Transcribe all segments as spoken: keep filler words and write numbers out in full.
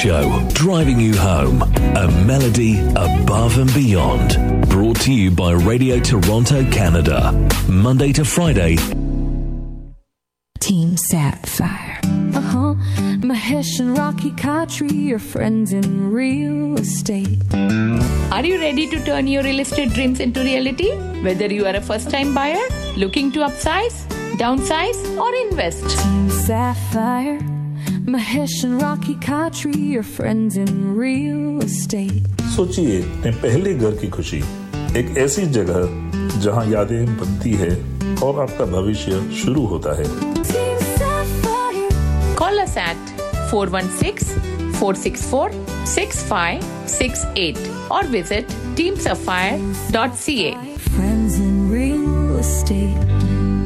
Show, driving you home. A melody above and beyond. Brought to you by Radio Toronto, Canada. Monday to Friday. Team Sapphire. Uh-huh. Mahesh and Rocky Khatri, your friends in real estate. Are you ready to turn your real estate dreams into reality? Whether you are a first-time buyer, looking to upsize, downsize, or invest. Team Sapphire. Mahesh and Rocky Khatri, your friends in real estate. सोचिए अपने पहले घर की खुशी, एक ऐसी जगह जहां यादें बनती है और आपका भविष्य शुरू होता है। Call us at four one six, four six four, six five six eight or visit team sapphire dot c a. Friends in real estate.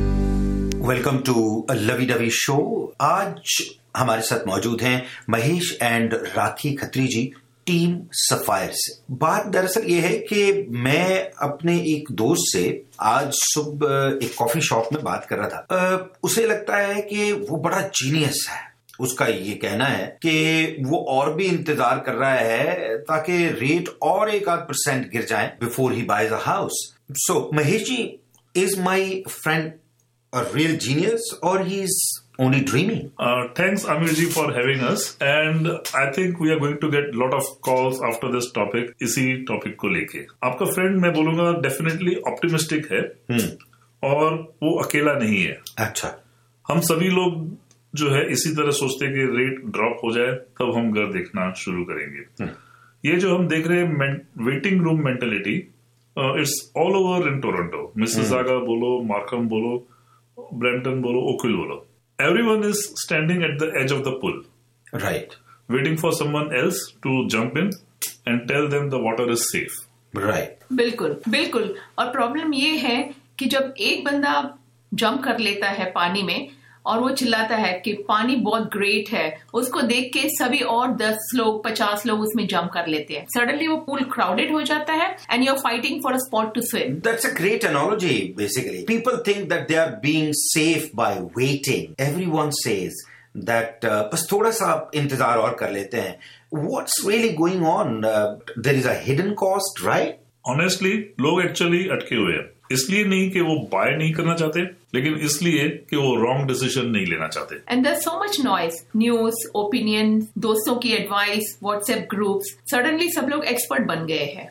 Welcome to a lovey dovey show. आज हमारे साथ मौजूद हैं Mahesh and rakhi Khatri ji, team sapphire से। बात दरअसल ये है कि मैं अपने एक दोस्त से आज सुबह एक कॉफी शॉप में बात कर रहा था। आ, उसे लगता है कि वो बड़ा जीनियस है। उसका ये कहना है कि वो और भी इंतजार कर रहा है ताकि रेट और एक आध परसेंट गिर जाए before he buys a house. So Mahesh ji, is my friend a real genius or he's only dreaming? Uh, thanks Amir ji for having us, and I think we are going to get lot of calls after this topic, इसी topic को लेके। आपका friend मैं बोलूंगा definitely optimistic है hmm. और वो अकेला नहीं है। अच्छा, हम सभी लोग जो है इसी तरह सोचते हैं कि रेट ड्रॉप हो जाए तब हम घर देखना शुरू करेंगे। hmm. ये जो हम देख रहे हैं waiting room mentality, it's all over in Toronto. Mississauga बोलो, मार्कम बोलो, ब्रैम्पटन बोलो, ओक्विल बोलो, everyone is standing at the edge of the pool, right, waiting for someone else to jump in and tell them the water is safe, right. बिल्कुल बिल्कुल। और problem ये है कि जब एक बंदा जंप कर लेता है पानी में और वो चिल्लाता है कि पानी बहुत ग्रेट है, उसको देख के सभी और दस लोग पचास लोग उसमें जंप कर लेते हैं। सडनली वो पूल क्राउडेड हो जाता है and you are fighting for a spot to swim. That's a great analogy. Basically, people think that they are being safe by waiting. Everyone says that uh, बस थोड़ा सा इंतजार और कर लेते हैं। What's really going on? Uh, there is a hidden cost, right? Honestly, लोग actually अटके हुए हैं, इसलिए नहीं कि वो बाय नहीं करना चाहते, लेकिन इसलिए कि वो रॉन्ग डिसीजन नहीं लेना चाहते। And there so much noise, news, opinion, दोस्तों की एडवाइस, व्हाट्सएप ग्रुप्स, सडनली सब लोग एक्सपर्ट बन गए हैं।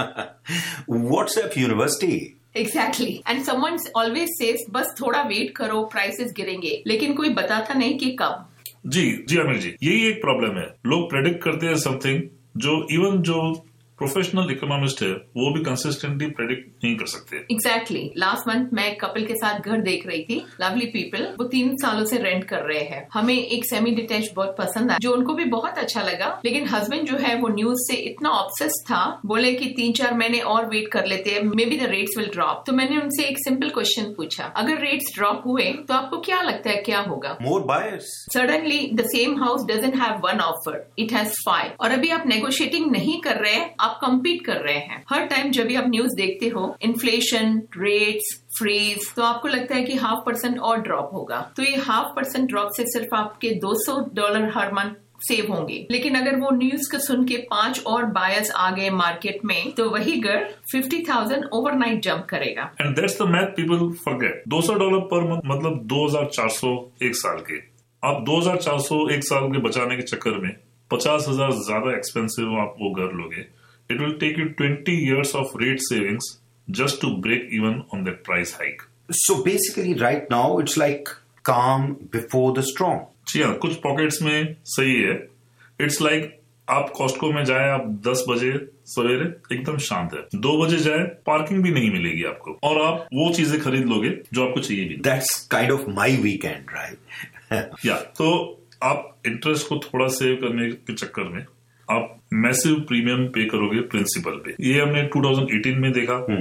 WhatsApp university. Exactly, and someone always says बस थोड़ा वेट करो, प्राइसेस गिरेंगे, लेकिन कोई बताता नहीं कि कब। जी जी अमीर जी, यही एक प्रॉब्लम है। लोग प्रेडिक्ट करते हैं समथिंग जो इवन जो प्रोफेशनल इकोनॉमिस्ट है वो भी कंसिस्टेंटली प्रेडिक्ट नहीं कर सकते। एग्जैक्टली, लास्ट मंथ मैं एक कपल के साथ घर देख रही थी, लवली पीपल, वो तीन सालों से रेंट कर रहे हैं। हमें एक सेमी डिटैच बहुत पसंद आया जो उनको भी बहुत अच्छा लगा, लेकिन हस्बैंड जो है वो न्यूज से इतना ऑब्सेस्ड था, बोले कि तीन चार महीने और वेट कर लेते हैं, may be the rates will drop. तो मैंने उनसे एक सिंपल क्वेश्चन पूछा, अगर रेट्स ड्रॉप हुए तो आपको क्या लगता है क्या होगा? मोर buyers. Suddenly the same house doesn't have one offer, it has five. और अभी आप नेगोशिएटिंग नहीं कर रहे हैं, आप कंपीट कर रहे हैं। हर टाइम जब भी आप न्यूज देखते हो, इन्फ्लेशन, रेट्स, फ्रीज, तो आपको लगता है कि हाफ परसेंट और ड्रॉप होगा। तो ये हाफ परसेंट ड्रॉप से सिर्फ आपके दो सौ डॉलर हर मंथ सेव होंगे। लेकिन अगर वो न्यूज को सुन के पांच और बायर्स आ गए मार्केट में, तो वही घर फिफ्टी थाउजेंड ओवरनाइट जंप करेगा। And that's the math people forget. दो सौ डॉलर पर मंथ मतलब दो हजार चार सौ एक साल के। आप दो हजार चार सौ एक साल के बचाने के चक्कर में पचास हजार ज्यादा एक्सपेंसिव आप वो घर लोगे। It will take you twenty years of rate savings just to break even on that price hike. So basically right now it's like calm before the storm. जी हाँ, कुछ पॉकेट्स में सही है। It's like आप कॉस्टको में जाए, आप दस बजे सवेरे एकदम शांत है, दो बजे जाए पार्किंग भी नहीं मिलेगी आपको और आप वो चीजें खरीद लोगे जो आपको चाहिए भी। That's kind of my weekend, right? या तो आप इंटरेस्ट को थोड़ा सेव करने के चक्कर में आप मैसिव प्रीमियम पे करोगे प्रिंसिपल पे। ये हमने दो हज़ार अठारह में देखा,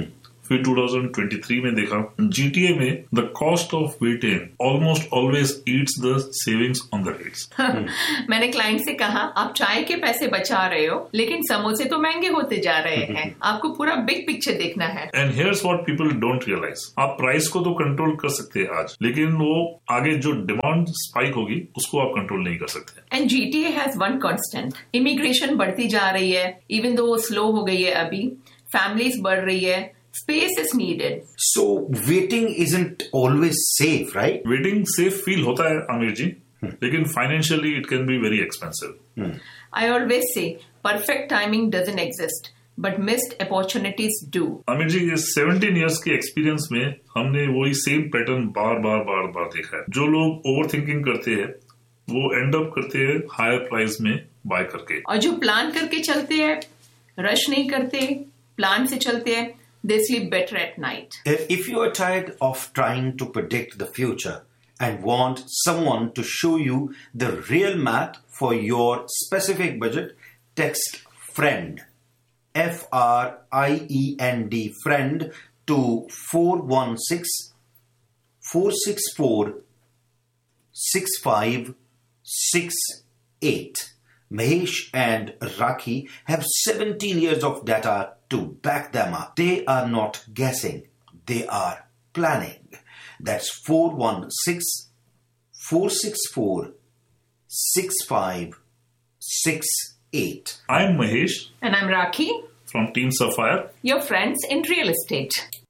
फिर twenty twenty-three में देखा G T A में the cost of waiting almost always eats the savings on the rates. मैंने क्लाइंट से कहा आप चाय के पैसे बचा रहे हो लेकिन समोसे तो महंगे होते जा रहे हैं. आपको पूरा बिग पिक्चर देखना है. And here's what people don't realize. आप प्राइस को तो कंट्रोल कर सकते हैं आज, लेकिन वो आगे जो डिमांड स्पाइक होगी उसको आप कंट्रोल नहीं कर सकते. And G T A has one constant. Immigration बढ़ती जा रही है, इवन दो स्लो हो गई है अभी. फैमिलीज बढ़ रही है. Space is needed. So waiting isn't always safe, right? Waiting safe feel होता है आमिर जी, लेकिन financially it can be very expensive. Hmm. I always say perfect timing doesn't exist, but missed opportunities do. Aamir जी ये seventeen years के experience में हमने वही same pattern बार बार बार बार देखा है. जो लोग ओवर थिंकिंग करते हैं वो एंड अप करते हैं हायर प्राइस में बाय करके. और जो प्लान करके चलते हैं, रश नहीं करते, प्लान से चलते हैं, they sleep better at night. If you are tired of trying to predict the future and want someone to show you the real math for your specific budget, text FRIEND, F R I E N D, FRIEND to four one six, four six four, six five six eight. Mahesh and Rakhi have seventeen years of data to back them up. They are not guessing. They are planning. That's four one six, four six four, six five six eight. I'm Mahesh. And I'm Rakhi. From Team Sapphire. Your friends in real estate.